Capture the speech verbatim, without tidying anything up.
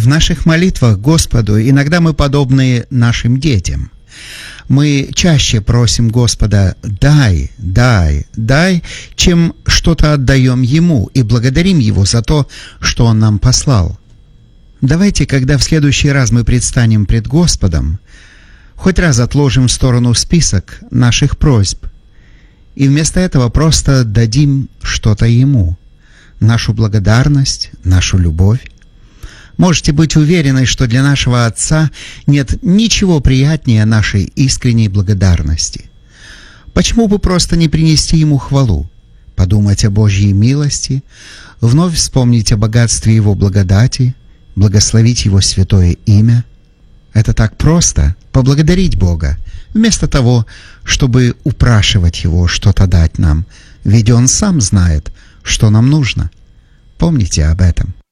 В наших молитвах Господу иногда мы подобны нашим детям. Мы чаще просим Господа «дай, дай, дай», чем что-то отдаем Ему и благодарим Его за то, что Он нам послал. Давайте, когда в следующий раз мы предстанем пред Господом, хоть раз отложим в сторону список наших просьб и вместо этого просто дадим что-то Ему, нашу благодарность, нашу любовь. Можете быть уверены, что для нашего Отца нет ничего приятнее нашей искренней благодарности. Почему бы просто не принести Ему хвалу, подумать о Божьей милости, вновь вспомнить о богатстве Его благодати, благословить Его святое имя? Это так просто — поблагодарить Бога, вместо того, чтобы упрашивать Его что-то дать нам, ведь Он сам знает, что нам нужно. Помните об этом.